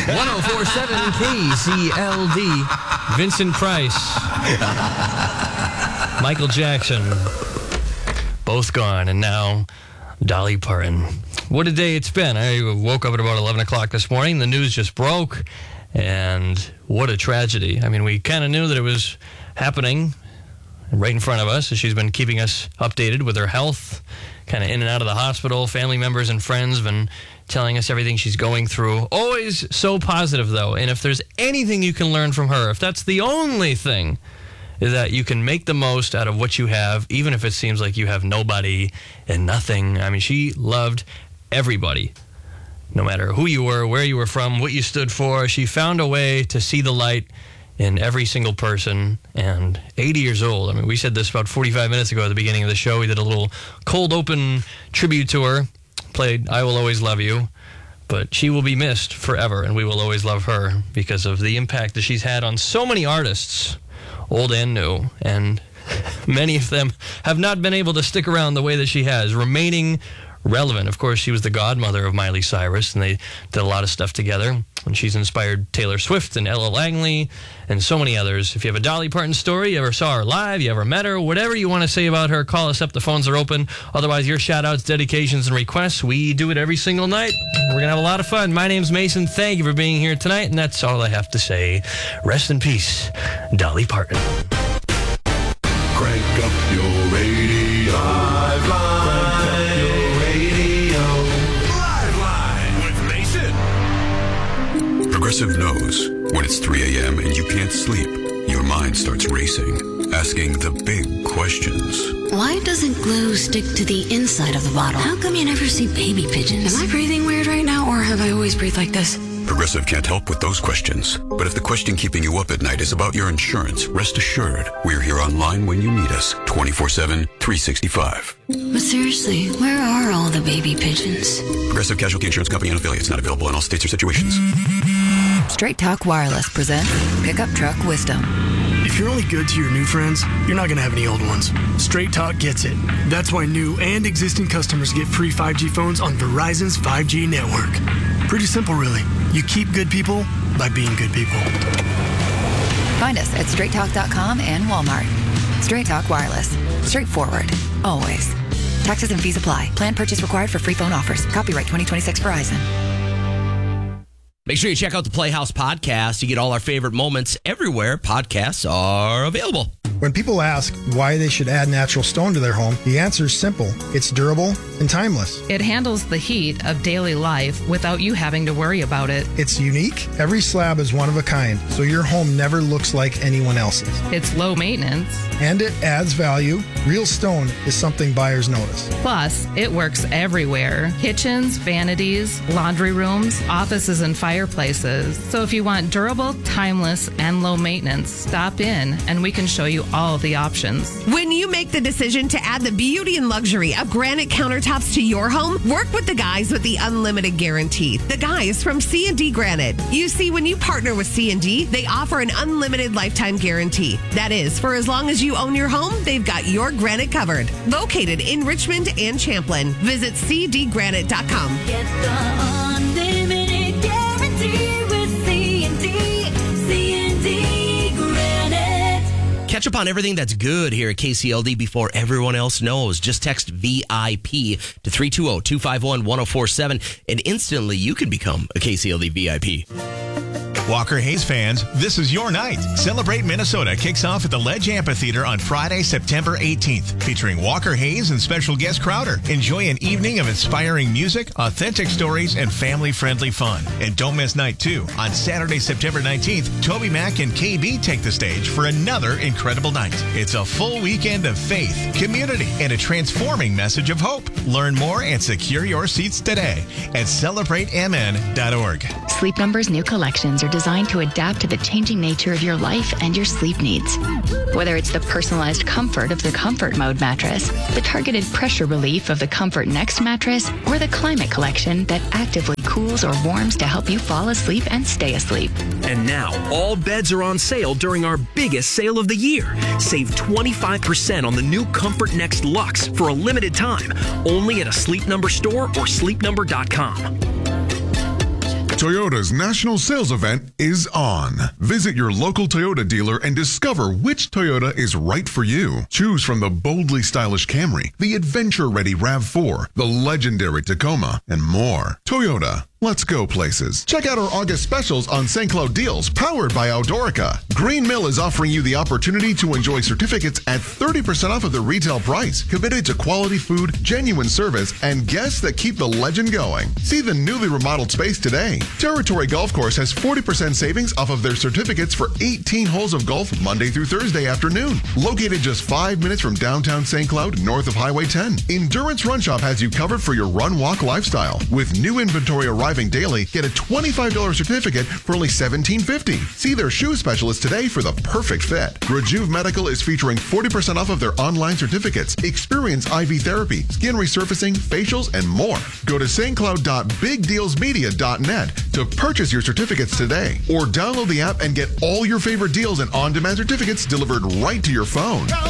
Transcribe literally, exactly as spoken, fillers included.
oh four point seven K C L D. Vincent Price. Michael Jackson. Both gone. And now Dolly Parton. What a day it's been. I woke up at about eleven o'clock this morning. The news just broke. And what a tragedy. I mean, we kind of knew that it was happening right in front of us. She's been keeping us updated with her health, kind of in and out of the hospital. Family members and friends have been telling us everything she's going through. Always so positive, though. And if there's anything you can learn from her, if that's the only thing, is that you can make the most out of what you have, even if it seems like you have nobody and nothing. I mean, she loved everybody. No matter who you were, where you were from, what you stood for, she found a way to see the light in every single person. And eighty years old. I mean, we said this about forty-five minutes ago at the beginning of the show. We did a little cold open tribute to her, played I Will Always Love You. But she will be missed forever, and we will always love her because of the impact that she's had on so many artists, old and new. And many of them have not been able to stick around the way that she has, remaining relevant. Of course, she was the godmother of Miley Cyrus, and they did a lot of stuff together. And she's inspired Taylor Swift and Ella Langley and so many others. If you have a Dolly Parton story, you ever saw her live, you ever met her, whatever you want to say about her, call us up. The phones are open. Otherwise, your shout-outs, dedications, and requests, we do it every single night. We're going to have a lot of fun. My name's Mason. Thank you for being here tonight, and that's all I have to say. Rest in peace, Dolly Parton. Crank up your radio. Live line. Progressive knows when it's three a.m. and you can't sleep, your mind starts racing, asking the big questions. Why doesn't glue stick to the inside of the bottle? How come you never see baby pigeons? Am I breathing weird right now, or have I always breathed like this? Progressive can't help with those questions. But if the question keeping you up at night is about your insurance, rest assured, we're here online when you need us, twenty-four seven, three sixty-five. But seriously, where are all the baby pigeons? Progressive Casualty Insurance Company and affiliates, not available in all states or situations. Straight Talk Wireless presents Pickup Truck Wisdom. If you're only good to your new friends, you're not going to have any old ones. Straight Talk gets it. That's why new and existing customers get free five G phones on Verizon's five G network. Pretty simple, really. You keep good people by being good people. Find us at straight talk dot com and Walmart. Straight Talk Wireless. Straightforward. Always. Taxes and fees apply. Plan purchase required for free phone offers. Copyright twenty twenty-six Verizon. Make sure you check out the Playhouse Podcast. You get all our favorite moments everywhere podcasts are available. When people ask why they should add natural stone to their home, the answer is simple. It's durable and timeless. It handles the heat of daily life without you having to worry about it. It's unique. Every slab is one of a kind, so your home never looks like anyone else's. It's low maintenance. And it adds value. Real stone is something buyers notice. Plus, it works everywhere. Kitchens, vanities, laundry rooms, offices, and fireplaces. So if you want durable, timeless, and low maintenance, stop in and we can show you all the options. When you make the decision to add the beauty and luxury of granite countertops to your home, work with the guys with the unlimited guarantee. The guys from C and D Granite. You see, when you partner with C and D, they offer an unlimited lifetime guarantee. That is, for as long as you own your home, they've got your granite covered. Located in Richmond and Champlin. Visit c d granite dot com. Get the unlimited guarantee with C and D. C and D Granite. Catch up on everything that's good here at K C L D before everyone else knows. Just text V I P to three two zero, two five one, one zero four seven and instantly you can become a K C L D V I P. Walker Hayes fans, this is your night. Celebrate Minnesota kicks off at the Ledge Amphitheater on Friday, September eighteenth, featuring Walker Hayes and special guest Crowder. Enjoy an evening of inspiring music, authentic stories, and family-friendly fun. And don't miss night two. On Saturday, September nineteenth, Toby Mac and K B take the stage for another incredible night. It's a full weekend of faith, community, and a transforming message of hope. Learn more and secure your seats today at celebrate m n dot org. Sleep Number's new collections are designed to adapt to the changing nature of your life and your sleep needs. Whether it's the personalized comfort of the Comfort Mode mattress, the targeted pressure relief of the Comfort Next mattress, or the Climate Collection that actively cools or warms to help you fall asleep and stay asleep. And now, all beds are on sale during our biggest sale of the year. Save twenty-five percent on the new Comfort Next Luxe for a limited time, only at a Sleep Number store or sleep number dot com. Toyota's national sales event is on. Visit your local Toyota dealer and discover which Toyota is right for you. Choose from the boldly stylish Camry, the adventure-ready RAV four, the legendary Tacoma, and more. Toyota. Let's go places. Check out our August specials on Saint Cloud deals powered by Outdoorica. Green Mill is offering you the opportunity to enjoy certificates at thirty percent off of the retail price. Committed to quality food, genuine service, and guests that keep the legend going. See the newly remodeled space today. Territory Golf Course has forty percent savings off of their certificates for eighteen holes of golf Monday through Thursday afternoon. Located just five minutes from downtown Saint Cloud, north of Highway ten. Endurance Run Shop has you covered for your run-walk lifestyle. With new inventory arriving daily, get a twenty-five dollars certificate for only seventeen fifty. See their shoe specialist today for the perfect fit. Rejuve Medical is featuring forty percent off of their online certificates. Experience I V therapy, skin resurfacing, facials, and more. Go to st cloud dot big deals media dot net to purchase your certificates today, or download the app and get all your favorite deals and on-demand certificates delivered right to your phone.